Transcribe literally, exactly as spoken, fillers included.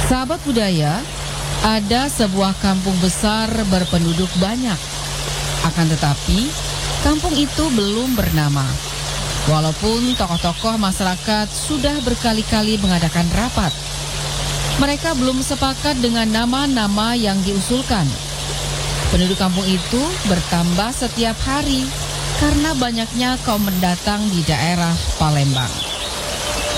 Sahabat budaya, ada sebuah kampung besar berpenduduk banyak. Akan tetapi, kampung itu belum bernama. Walaupun tokoh-tokoh masyarakat sudah berkali-kali mengadakan rapat, mereka belum sepakat dengan nama-nama yang diusulkan. Penduduk kampung itu bertambah setiap hari karena banyaknya kaum pendatang di daerah Palembang.